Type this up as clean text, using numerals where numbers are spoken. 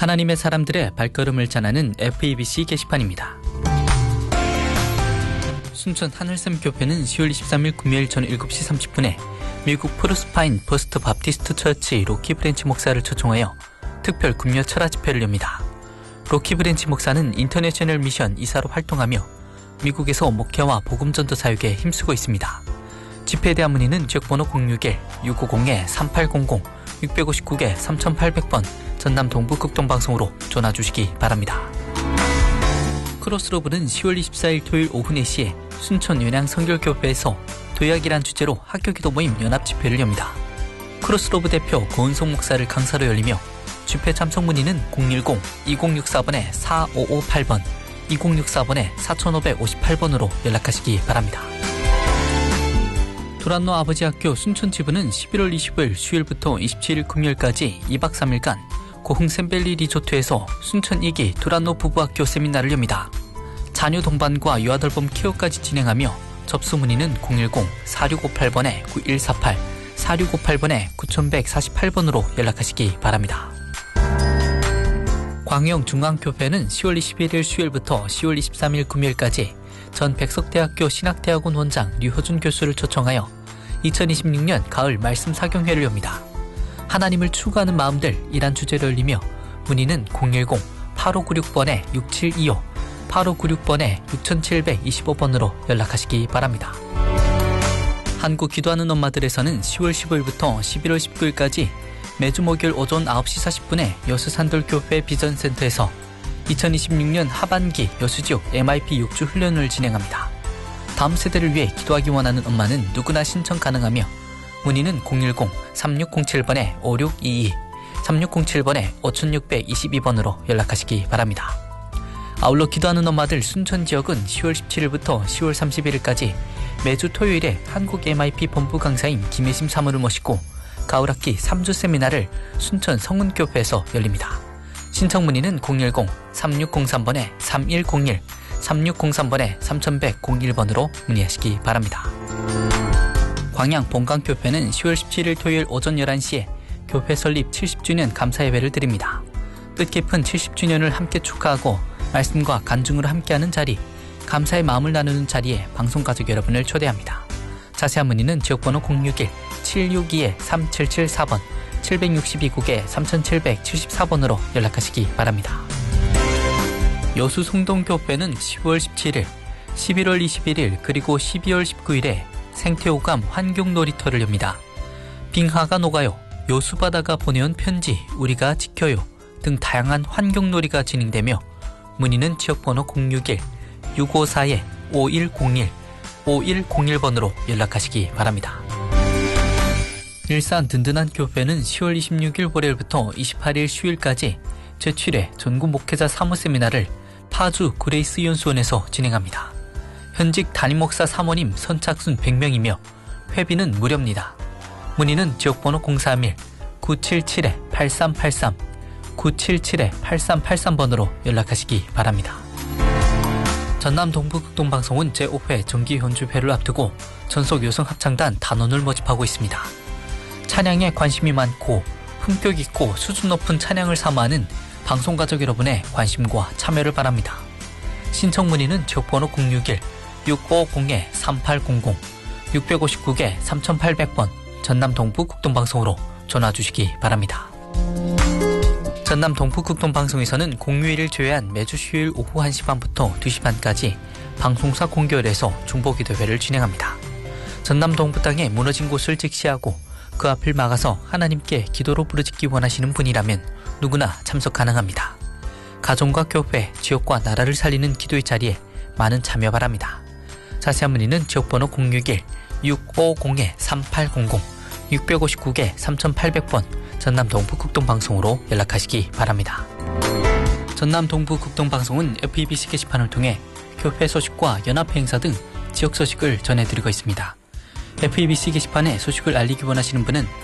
하나님의 사람들의 발걸음을 전하는 FEBC 게시판입니다. 순천 하늘샘 교회는 10월 23일 금요일 저녁 7시 30분에 미국 포르스파인 퍼스트 바프티스트 처치 로키 브랜치 목사를 초청하여 특별 금요 철화 집회를 엽니다. 로키 브랜치 목사는 인터내셔널 미션 이사로 활동하며 미국에서 목회와 복음전도 사역에 힘쓰고 있습니다. 집회에 대한 문의는 지역번호 061-650-3800, 659-3800번 전남 동부극동방송으로 전화주시기 바랍니다. 크로스로브는 10월 24일 토요일 오후 4시에 순천 연양 성결교회에서 도약이란 주제로 학교기도 모임 연합집회를 엽니다. 크로스로브 대표 고은송 목사를 강사로 열리며 집회 참석 문의는 010-2064-4558번, 2064-4558번으로 연락하시기 바랍니다. 도란노 아버지학교 순천지부는 11월 25일 수요일부터 27일 금요일까지 2박 3일간 고흥 샘밸리 리조트에서 순천 2기 도란노 부부학교 세미나를 엽니다. 자녀 동반과 유아돌봄 케어까지 진행하며 접수 문의는 010-4658-9148, 4658-9148번으로 연락하시기 바랍니다. 광영중앙교회는 10월 21일 수요일부터 10월 23일 금요일까지 전 백석대학교 신학대학원 원장 류효준 교수를 초청하여 2026년 가을 말씀 사경회를 엽니다. 하나님을 추구하는 마음들 이란 주제로 열리며 문의는 010-8596-6725, 8596-6725번으로 연락하시기 바랍니다. 한국 기도하는 엄마들에서는 10월 15일부터 11월 19일까지 매주 목요일 오전 9시 40분에 여수산돌교회 비전센터에서 2026년 하반기 여수지역 MIP 6주 훈련을 진행합니다. 다음 세대를 위해 기도하기 원하는 엄마는 누구나 신청 가능하며 문의는 010-3607-5622, 3607-5622번으로 연락하시기 바랍니다. 아울러 기도하는 엄마들 순천 지역은 10월 17일부터 10월 31일까지 매주 토요일에 한국 MIP 본부 강사인 김혜심 사모를 모시고 가을학기 3주 세미나를 순천 성은교회에서 열립니다. 신청 문의는 010-3603-3101, 3603-3101번으로 문의하시기 바랍니다. 광양 본강교회는 10월 17일 토요일 오전 11시에 교회 설립 70주년 감사예배를 드립니다. 뜻깊은 70주년을 함께 축하하고 말씀과 간증으로 함께하는 자리, 감사의 마음을 나누는 자리에 방송가족 여러분을 초대합니다. 자세한 문의는 지역번호 061-762-3774번, 762국에 3774번으로 연락하시기 바랍니다. 여수 송동교회는 10월 17일, 11월 21일 그리고 12월 19일에 생태오감 환경놀이터를 엽니다. 빙하가 녹아요, 여수바다가 보내온 편지 우리가 지켜요 등 다양한 환경놀이가 진행되며 문의는 지역번호 061-654-5101, 5101번으로 연락하시기 바랍니다. 일산 든든한 교회는 10월 26일 월요일부터 28일 수요일까지 제7회 전국 목회자 사무 세미나를 파주 그레이스 연수원에서 진행합니다. 현직 담임 목사 사모님 선착순 100명이며 회비는 무료입니다. 문의는 지역번호 031-977-8383, 977-8383번으로 연락하시기 바랍니다. 전남 동부극동방송은 제5회 정기연주회를 앞두고 전속 여성합창단 단원을 모집하고 있습니다. 찬양에 관심이 많고 품격 있고 수준 높은 찬양을 사모하는 방송가족 여러분의 관심과 참여를 바랍니다. 신청 문의는 지역번호 061-650-3800, 659-3800번 전남 동부극동방송으로 전화주시기 바랍니다. 전남 동부극동방송에서는 공휴일을 제외한 매주 수요일 오후 1시 반부터 2시 반까지 방송사 공개월에서 중보기도회를 진행합니다. 전남 동부 땅에 무너진 곳을 직시하고 그 앞을 막아서 하나님께 기도로 부르짖기 원하시는 분이라면 누구나 참석 가능합니다. 가정과 교회, 지역과 나라를 살리는 기도의 자리에 많은 참여 바랍니다. 자세한 문의는 지역번호 061-650-3800, 659-3800번 전남 동부극동방송으로 연락하시기 바랍니다. 전남 동부극동방송은 FEBC 게시판을 통해 교회 소식과 연합회 행사 등 지역 소식을 전해드리고 있습니다. FEBC 게시판에 소식을 알리기 원하시는 분은